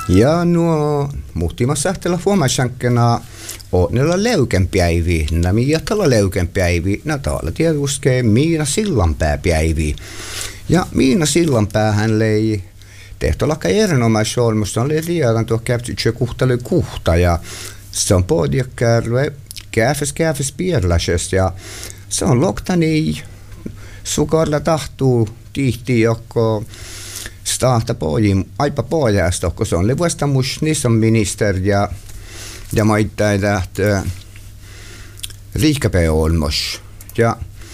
Ja nuo muhtimassa tällä huomasankena on niillä leukempäiviä, nämä tällä leukempäiviä, täällä tietysti Miina Sillanpää-päiviä. Ja Miina Sillanpäähän lei tehtävällä erinomaisessa olmusta oli liian tuo käpsytsö kuhtali kuhta ja se on podjakkärve käfes pierlasesta ja se on loktani sukarla tahtuu tihti joko stahta pojim aipa pojasta, kun se on levuesta mus niissä minister ja maittain lähtö riikkäpä olmos ja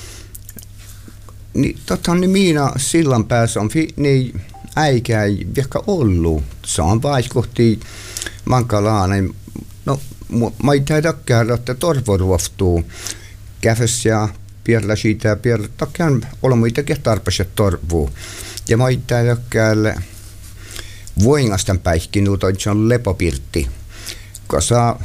niin niin Miina Sillanpäässä on niin äikä ei vielä ollut. Se on vaikutti mankalainen. No, maittain takia, että torvoruoftuu käfes ja pierla siitä ja pierla takia olla muitakin tarpeeksi torvuu. Ja maittain takia voingastan päihkinut on se on lepopirtti. Koska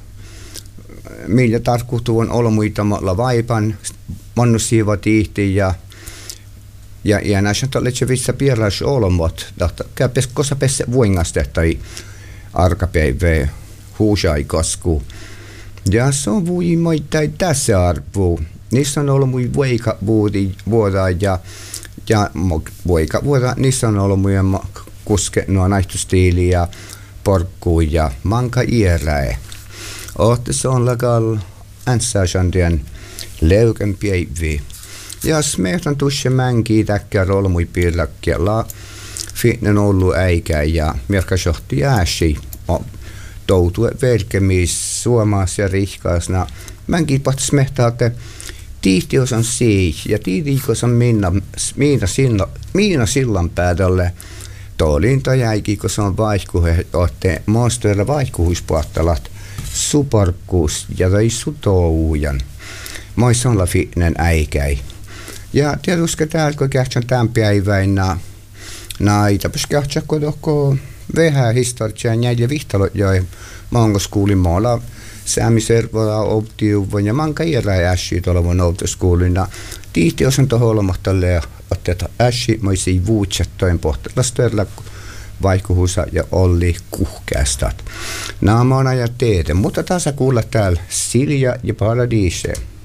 millä tarkoitus on olla muitamalla vaipan, monnussiiva tiihti ja näissä on tällaisia vissä pierlaisi olomot, käpes kosa pesse voingasta tai arkapäivää huusaikasku. Ja se on voimaittain tässä arvuu. Niissä on ollut mui voikavuoda ja voikavuoda, niissä on ollut mui kuske nuo naihtustiili ja porkkuu ja manka iäräe. Ohte se on lagal ansaansandien leukempäiviä. Ja smehtan tuossa mänkii täkkää olmui piirläkkiä fitnen ollut äikä ja merkasjohti jääsi toutue velkemis suomaas ja rihkaasna. Mänkii pahti smehtaa, että tiihtios on siih ja tiihtiikos on Miina Sillanpäädälle. Tolinta jäikin, kun se on vaihkuhe, että maastoilla vaihkuhuispuottalat suparkkuus ja tai sutoujan. Moissa on fitnen äikäi. Ja tietysti täällä, kun kähtsän tämän päivänä näitä, jos kähtsän kodokko vähän historiaa näitä vihtalot, joihin mangos kuulin maalla Säämiservola optiuvon ja manka iärä ässi tuolla outoskoulina. Tiihti osan tuohon olemattalle, että ässi moisi vuutsettoin pohtelastörllä vaikuhusa ja Olli kuhkeastat. Nämä on ajat teete, mutta taas kuulla täällä Silja ja Paradise.